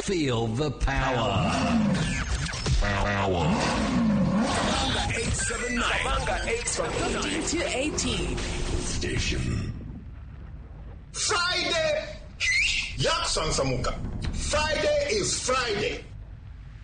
Feel the power. Power. 879. From 15 to 18. Station. Friday. Yak Sansamuka. Friday is Friday.